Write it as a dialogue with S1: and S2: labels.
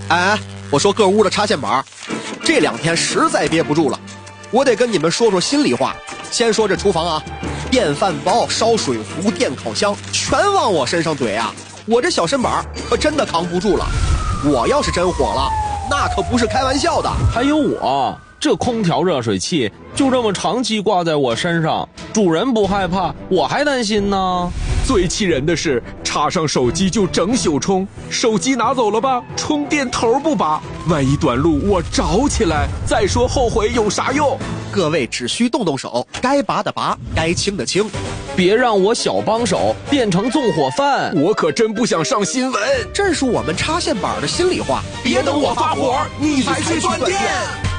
S1: 哎，我说各屋的插线板，这2天实在憋不住了，我得跟你们说说心里话。先说这厨房啊，电饭煲、烧水壶、电烤箱全往我身上怼啊，我这小身板可真的扛不住了。我要是真火了，那可不是开玩笑的。
S2: 还有我这空调热水器就这么长期挂在我身上，主人不害怕，我还担心呢。
S3: 最气人的是，插上手机就整宿充，手机拿走了吧，充电头不拔，万一短路我着起来，再说后悔有啥用？
S1: 各位只需动动手，该拔的拔，该清的清，
S2: 别让我小帮手变成纵火犯，
S3: 我可真不想上新闻。
S1: 这是我们插线板的心里话，
S3: 别等我发火，你才去断电。